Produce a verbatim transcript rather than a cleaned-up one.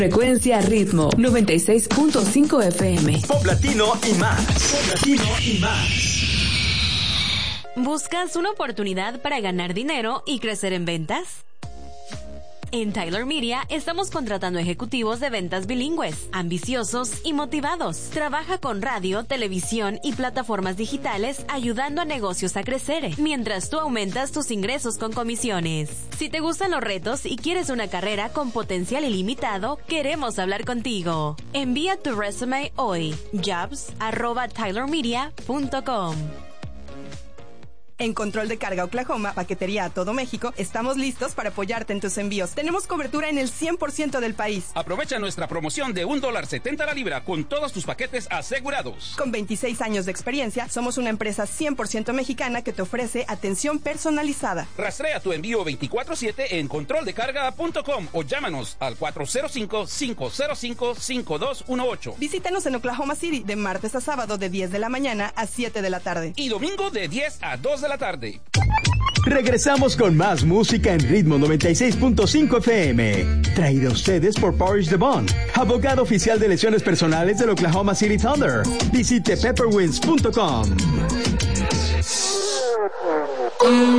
Frecuencia Ritmo noventa y seis punto cinco F M. Pop latino y más. Pop latino y más. ¿Buscas una oportunidad para ganar dinero y crecer en ventas? En Tyler Media estamos contratando ejecutivos de ventas bilingües, ambiciosos y motivados. Trabaja con radio, televisión y plataformas digitales ayudando a negocios a crecer, mientras tú aumentas tus ingresos con comisiones. Si te gustan los retos y quieres una carrera con potencial ilimitado, queremos hablar contigo. Envía tu resume hoy. jobs arroba tyler media punto com. En Control de Carga Oklahoma, paquetería a todo México, estamos listos para apoyarte en tus envíos. Tenemos cobertura en el cien por ciento del país. Aprovecha nuestra promoción de un dólar setenta la libra con todos tus paquetes asegurados. Con veintiséis años de experiencia, somos una empresa cien por ciento mexicana que te ofrece atención personalizada. Rastrea tu envío veinticuatro siete en control de carga punto com o llámanos al cuatro cero cinco, cinco cero cinco, cinco dos uno ocho. Visítanos en Oklahoma City de martes a sábado de diez de la mañana a siete de la tarde. Y domingo de diez a dos de la tarde. Regresamos con más música en Ritmo noventa y seis punto cinco F M. Traído a ustedes por Parrish DeVaughn, abogado oficial de lesiones personales del Oklahoma City Thunder. Visite pepperwinds punto com.